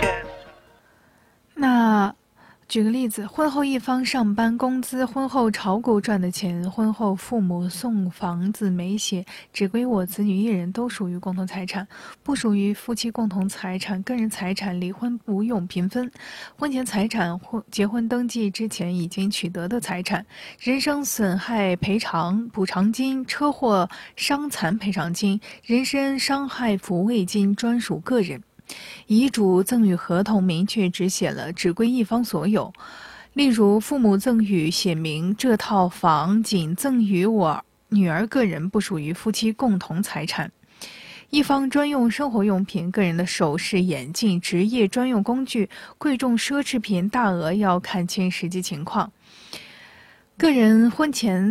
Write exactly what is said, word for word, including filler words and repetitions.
那举个例子，婚后一方上班，工资婚后炒股赚的钱，婚后父母送房子没写，只归我子女一人，都属于共同财产，不属于夫妻共同财产。个人财产离婚不用平分，婚前财产婚结婚登记之前已经取得的财产，人身损害赔偿补偿金、车祸伤残赔偿金、人身伤害抚慰金专属个人。遗嘱赠与合同明确只写了只归一方所有，例如父母赠与写明这套房仅赠与我女儿个人，不属于夫妻共同财产。一方专用生活用品，个人的首饰、眼镜、职业专用工具、贵重奢侈品大额要看清实际情况。个人婚前